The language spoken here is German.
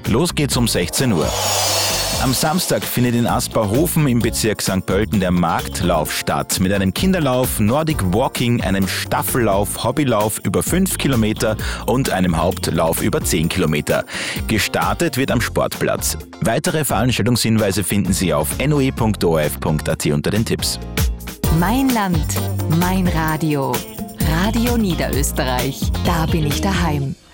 Los geht's um 16 Uhr. Am Samstag findet in Asperhofen im Bezirk St. Pölten der Marktlauf statt. Mit einem Kinderlauf, Nordic Walking, einem Staffellauf, Hobbylauf über 5 Kilometer und einem Hauptlauf über 10 Kilometer. Gestartet wird am Sportplatz. Weitere Veranstaltungshinweise finden Sie auf noe.orf.at unter den Tipps. Mein Land, mein Radio. Radio Niederösterreich. Da bin ich daheim.